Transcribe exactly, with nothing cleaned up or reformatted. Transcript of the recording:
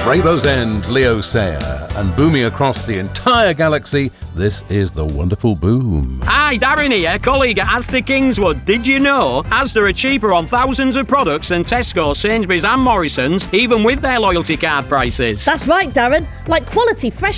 Rainbow's End, Leo Sayer, and booming across the entire galaxy, this is The Wonderful Boom. Hi, Darren here, colleague at Asda Kingswood. Did you know Asda are cheaper on thousands of products than Tesco, Sainsbury's and Morrison's, even with their loyalty card prices? That's right, Darren. Like quality, fresh